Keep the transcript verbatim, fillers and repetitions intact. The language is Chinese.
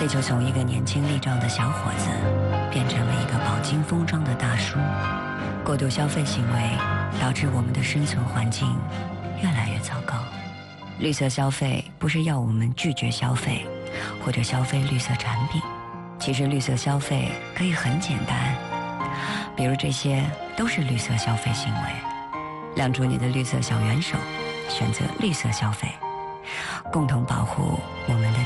地球从一个年轻力壮的小伙子变成了一个饱经风霜的大叔。过度消费行为导致我们的生存环境越来越糟糕。绿色消费不是要我们拒绝消费或者消费绿色产品，其实绿色消费可以很简单，比如这些都是绿色消费行为。亮出你的绿色小元手，选择绿色消费，共同保护我们的